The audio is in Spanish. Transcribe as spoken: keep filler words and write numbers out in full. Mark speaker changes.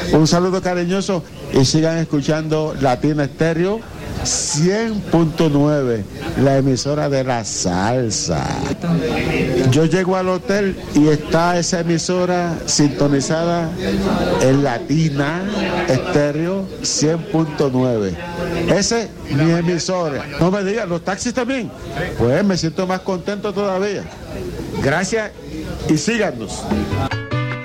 Speaker 1: Un saludo cariñoso y sigan escuchando Latina Estéreo cien punto nueve, la emisora de la salsa. Yo llego al hotel y está esa emisora sintonizada en Latina Estéreo cien punto nueve. Ese es mi emisora. No me digan, ¿los taxis también? Pues me siento más contento todavía. Gracias y síganos.